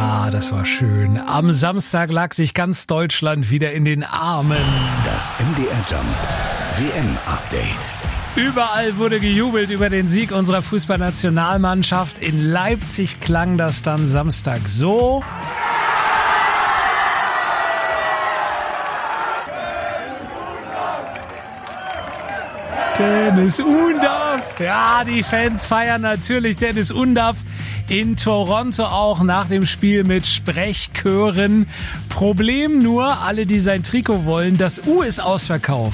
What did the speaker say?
Ah, das war schön. Am Samstag lag sich ganz Deutschland wieder in den Armen. Das MDR Jump WM-Update. Überall wurde gejubelt über den Sieg unserer Fußballnationalmannschaft. In Leipzig klang das dann Samstag so. Dennis Undaff. Ja, die Fans feiern natürlich Dennis Undaff. In Toronto auch nach dem Spiel mit Sprechchören. Problem nur, alle, die sein Trikot wollen, das U ist ausverkauft.